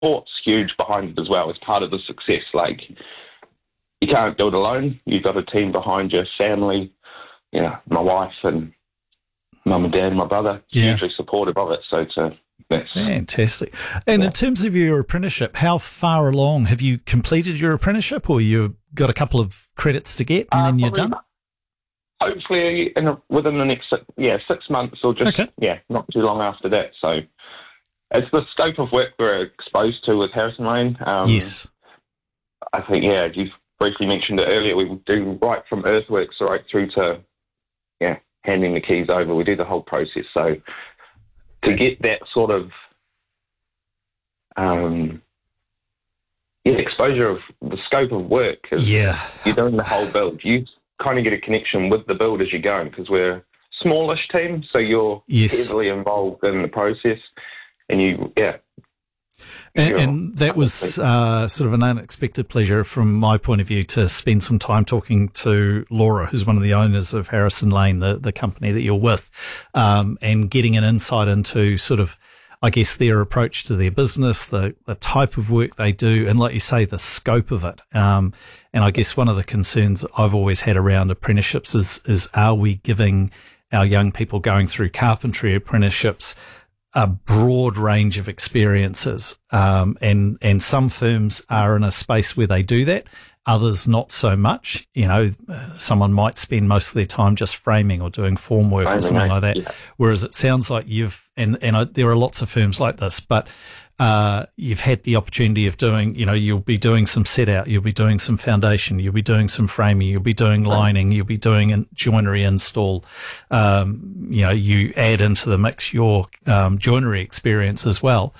support's huge behind it as well. It's part of the success. Like, you can't do it alone. You've got a team behind your family, my wife and mum and dad and my brother, hugely supportive of it. So that's fantastic. And in terms of your apprenticeship, how far along have you completed your apprenticeship, or you've got a couple of credits to get and then you're done? Hopefully within the next 6 months, or just not too long after that. So it's the scope of work we're exposed to with Harrison Lane. Yes. I think, you briefly mentioned it earlier, we do right from earthworks right through to handing the keys over. We do the whole process. So to get that sort of exposure of the scope of work, is you're doing the whole build. You kind of get a connection with the build as you're going, because we're a smallish team, so you're heavily involved in the process, and and that was sort of an unexpected pleasure from my point of view to spend some time talking to Laura, who's one of the owners of Harrison Lane, the company that you're with, and getting an insight into sort of, I guess, their approach to their business, the type of work they do, and like you say, the scope of it. And I guess one of the concerns I've always had around apprenticeships is are we giving our young people going through carpentry apprenticeships a broad range of experiences, and some firms are in a space where they do that, others not so much. Someone might spend most of their time just framing or doing formwork or something like that, whereas it sounds like there are lots of firms like this, but you've had the opportunity of doing, you'll be doing some set out, you'll be doing some foundation, you'll be doing some framing, you'll be doing lining, you'll be doing joinery install. You add into the mix your joinery experience as well.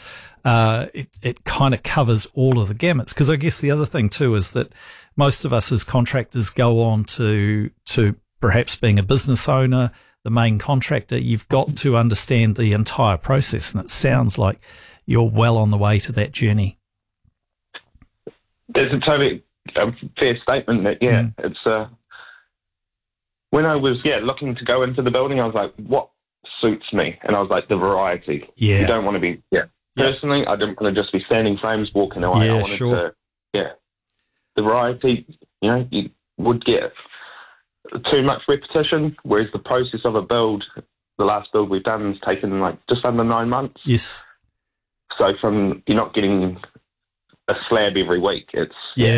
It kind of covers all of the gamuts, because I guess the other thing too is that most of us as contractors go on to perhaps being a business owner, the main contractor. You've got to understand the entire process, and it sounds like you're well on the way to that journey. That's a totally fair statement. That it's when I was looking to go into the building, I was like, what suits me? And I was like, the variety. You don't want to be personally, I didn't want to just be standing frames walking away. I wanted to the variety. You would get too much repetition, whereas the process of a build, the last build we've done, has taken like just under 9 months. Yes. So you're not getting a slab every week. It's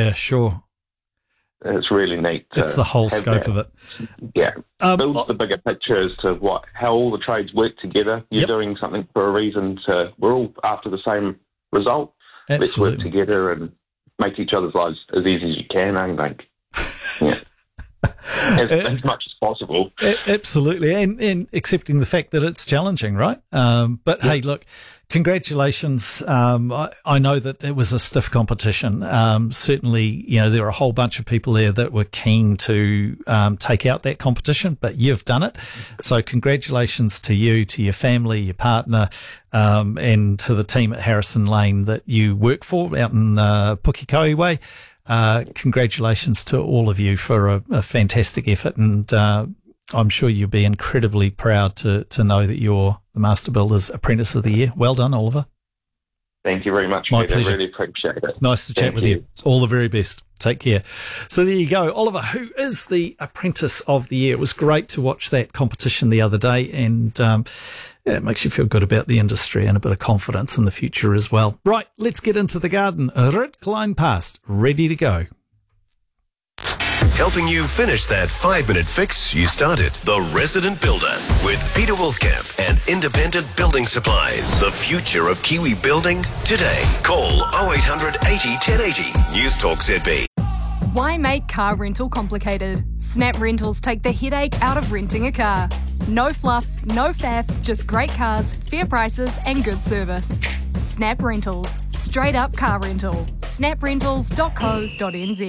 it's really neat. It's the whole scope of it. Yeah, builds the bigger picture as to how all the trades work together. You're doing something for a reason. We're all after the same result. Absolutely. Let's work together and make each other's lives as easy as you can. I think. As much as possible. Absolutely, and accepting the fact that it's challenging, right? But hey, look, congratulations. I know that it was a stiff competition. Certainly, there were a whole bunch of people there that were keen to take out that competition, but you've done it. So congratulations to you, to your family, your partner, and to the team at Harrison Lane that you work for out in Pukekohe Way. Congratulations to all of you for a fantastic effort, and I'm sure you'll be incredibly proud to know that you're the Master Builders Apprentice of the Year. Well done, Oliver. Thank you very much, My Peter. pleasure. I really appreciate it. Nice to chat with you. All the very best. Take care. So there you go. Oliver, who is the Apprentice of the Year. It was great to watch that competition the other day, and it makes you feel good about the industry and a bit of confidence in the future as well. Right, let's get into the garden. Rit Klein Past, ready to go. Helping you finish that 5-minute fix you started. The Resident Builder with Peter Wolfkamp and Independent Building Supplies. The future of Kiwi building today. Call 0800 80 1080. News Talk ZB. Why make car rental complicated? Snap Rentals take the headache out of renting a car. No fluff, no faff, just great cars, fair prices and good service. Snap Rentals. Straight up car rental. snaprentals.co.nz.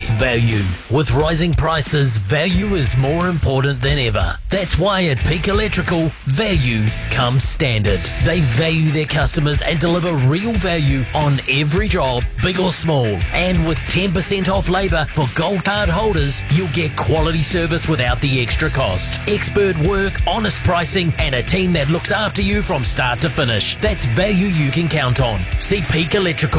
Value. With rising prices, value is more important than ever. That's why at Peak Electrical, value comes standard. They value their customers and deliver real value on every job, big or small. And with 10% off labour for Gold Card holders, you'll get quality service without the extra cost. Expert work, honest pricing, and a team that looks after you from start to finish. That's value you can count on. See Peak Electrical